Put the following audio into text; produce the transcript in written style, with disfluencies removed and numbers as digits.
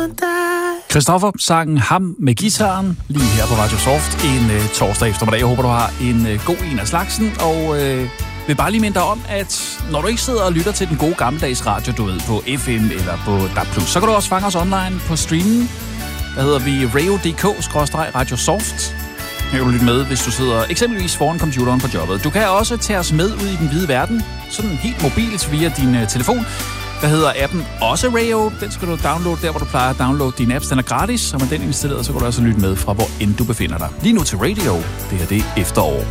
Christoffer sang Ham med guitaren lige her på Radio Soft en torsdag eftermiddag. Jeg håber, du har en god en af slagsen, og vil bare lige minde dig om, at når du ikke sidder og lytter til den gode gammeldags radio, du ved, på FM eller på DAB+, så kan du også fange os online på streamen. Der hedder vi radio.dk/radiosoft. Her kan du lytte med, hvis du sidder eksempelvis foran computeren på jobbet. Du kan også tage os med ud i den hvide verden, sådan helt mobilt via din telefon. Der hedder appen også Radio. Den skal du downloade der, hvor du plejer at downloade dine apps. Den er gratis, og med den installeret, så kan du også lytte med fra, hvor end du befinder dig. Lige nu til Radio. Det her, det er efterår.